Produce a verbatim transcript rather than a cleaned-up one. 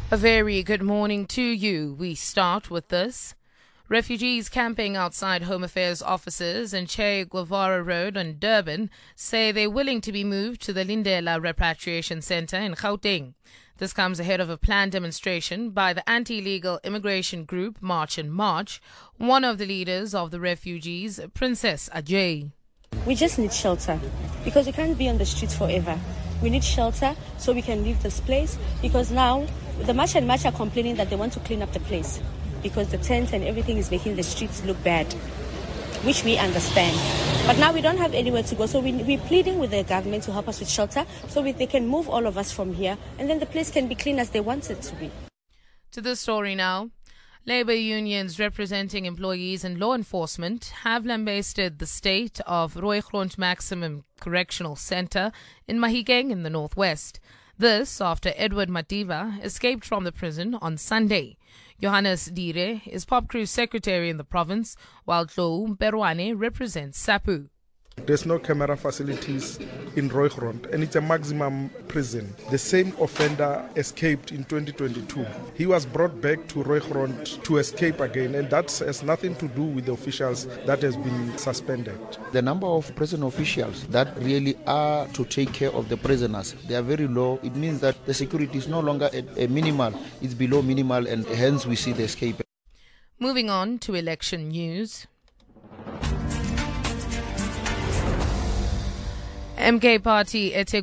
A very good morning to you. We start with this. Refugees camping outside Home Affairs offices in Che Guevara Road in Durban say they're willing to be moved to the Lindela Repatriation Center in Gauteng. This comes ahead of a planned demonstration by the anti-illegal immigration group March and March. One of the leaders of the refugees, Princess Ajay. We just need shelter because we can't be on the streets forever. We need shelter so we can leave this place, because now the March and March are complaining that they want to clean up the place because the tents and everything is making the streets look bad, which we understand. But now we don't have anywhere to go, so we, we're pleading with the government to help us with shelter so we, they can move all of us from here, and then the place can be clean as they want it to be. To the story now. Labour unions representing employees and law enforcement have lambasted the state of Rooigrond Maximum Correctional Centre in Mahikeng in the northwest. This after Edward Madiba escaped from the prison on Sunday. Johannes Dire is Pop Crew's secretary in the province, while Tlou Berwane represents SAPU. There's no camera facilities in Rooigrond, and it's a maximum prison. The same offender escaped in twenty twenty-two. He was brought back to Rooigrond to escape again, and that has nothing to do with the officials that has been suspended. The number of prison officials that really are to take care of the prisoners, they are very low. It means that the security is no longer a, a minimal, it's below minimal, and hence we see the escape. Moving on to election news. M K Party